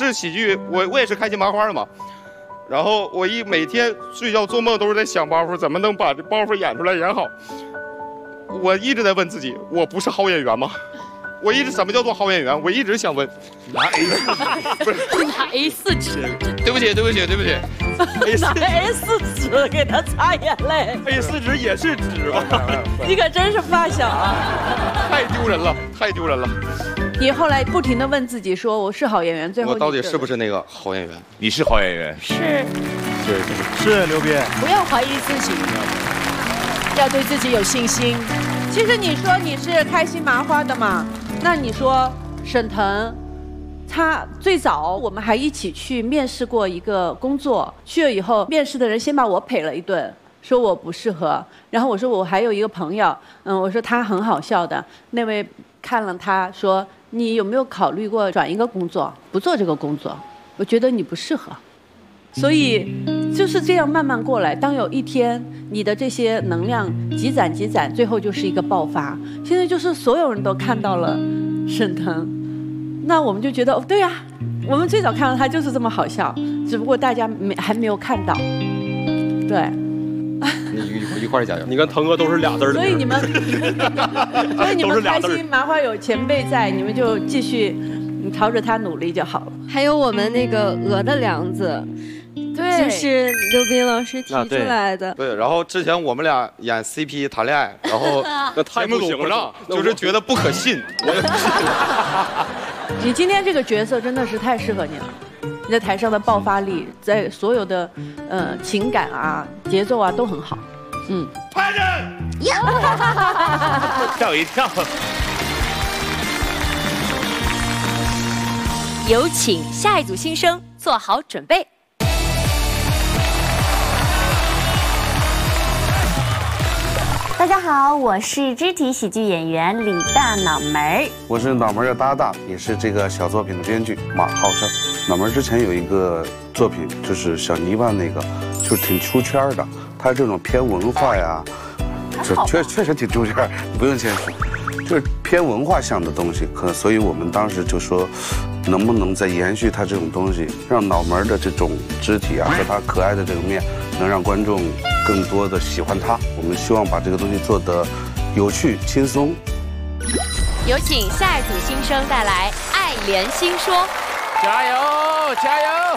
是喜剧，我也是开心麻花的嘛。然后我每天睡觉做梦都是在想包袱，怎么能把这包袱演出来演好。我一直在问自己，我不是好演员吗？我一直什么叫做好演员？我一直想问。 拿 A4 不是拿 A4 纸， 对不起拿 A4 纸给他擦眼泪。 ，A4 纸也是纸吧？ 你可真是发小啊！ 太丢人了，太丢人了。 你后来不停地问自己说：“我是好演员。”最后我到底是不是那个好演员？ 你是好演员， 是刘斌， 不要怀疑自己，要对自己有信心。其实你说你是开心麻花的嘛？那你说沈腾，他最早我们还一起去面试过一个工作，去了以后，面试的人先把我赔了一顿，说我不适合。然后我说我还有一个朋友，我说他很好笑的，那位看了他说你有没有考虑过转一个工作，不做这个工作？我觉得你不适合。所以就是这样慢慢过来。当有一天你的这些能量积攒，最后就是一个爆发。现在就是所有人都看到了沈腾，那我们就觉得哦，对呀，我们最早看到他就是这么好笑，只不过大家还没有看到。对， 你一块儿加油。 你跟腾哥都是俩字的。 所以你们开心麻花有前辈在，你们就继续朝着他努力就好了。 还有我们那个鹅的梁子。 对， 就是刘斌老师提出来的。 对，然后之前我们俩演 CP 谈恋爱，然后那太不行了， 就是觉得不可信。 你今天这个角色真的是太适合你了，你在台上的爆发力，在所有的情感啊、节奏啊都很好。 拍着， 吓我一跳。 有请下一组新生做好准备。 大家好，我是肢体喜剧演员李大脑门儿。 我是脑门儿的搭档，也是这个小作品的编剧马浩生。脑门儿之前有一个作品，就是小泥巴那个，就是挺出圈的。他这种偏文化呀，确实挺出圈，你不用谦虚，就是偏文化向的东西。所以我们当时就说，能不能再延续他这种东西，让脑门儿的这种肢体啊和他可爱的这个面，能让观众更多的喜欢他。我们希望把这个东西做得有趣、轻松。 有请下一组新生带来《爱莲心说》。 加油，加油！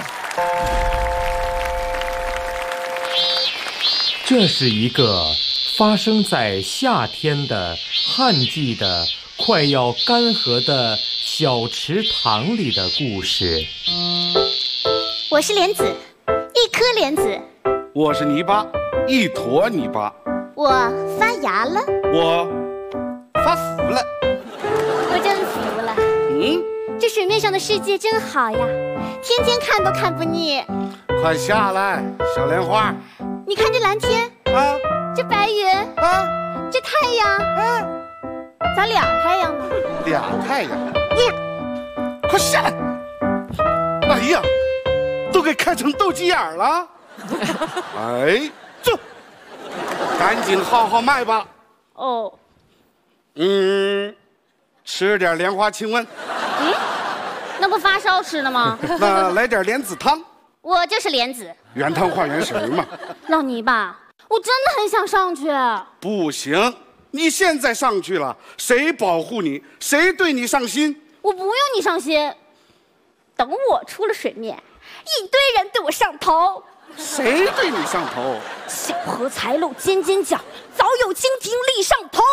这是一个发生在夏天的旱季的快要干涸的小池塘里的故事。 我是莲子，一颗莲子。 我是泥巴，一坨泥巴。 我发芽了， 我发福了。 我真服了。这水面上的世界真好呀，天天看都看不腻。 快下来，小莲花。 你看这蓝天啊， 这白云啊， 这太阳啊，咋俩太阳呢？ 俩太阳。快下来！哎呀，都给开成斗鸡眼了。哎，走，赶紧号号脉吧。 哦， 吃点莲花清瘟。 那不发烧吃的吗？ 那来点莲子汤。 我就是莲子， 原汤化原食嘛。 老泥巴，我真的很想上去。 不行，你现在上去了，谁保护你？谁对你上心？ 我不用你上心，等我出了水面，一堆人对我上头。 谁对你上头？ 小荷才露尖尖角，早有蜻蜓立上头。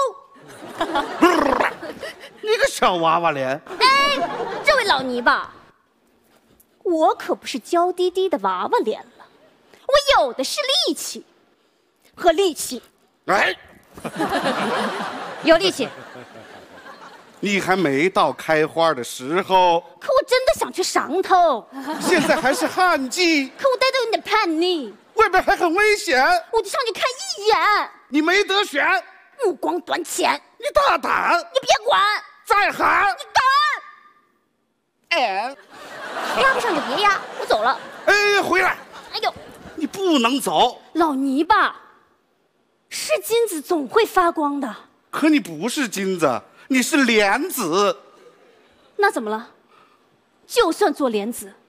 你个小娃娃脸！ 哎，这位老泥巴，我可不是娇滴滴的娃娃脸了，我有的是力气，和力气。 哎， 有力气。 你还没到开花的时候。 可我真的想去上头。 现在还是旱季。 可我带着有点叛逆。 外边还很危险。 我就上去看一眼。 你没得选。 目光短浅。 你大胆。 你别管。 再喊。 你敢。哎，压不上就别压，我走了。 哎，回来。 哎呦， 你不能走。 老泥巴，是金子总会发光的。 可你不是金子，你是莲子。 那怎么了？就算做莲子，